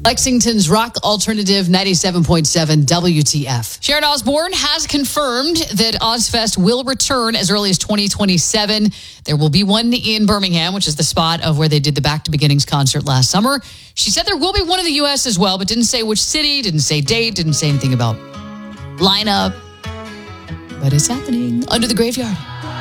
Lexington's rock alternative 97.7 WTF. Sharon Osbourne has confirmed that Ozfest will return as early as 2027. There will be one in Birmingham, which is the spot of where they did the Back to Beginnings concert last summer. She said there will be one in the U.S. as well, but didn't say which city, didn't say date, didn't say anything about lineup. But it's happening under the graveyard.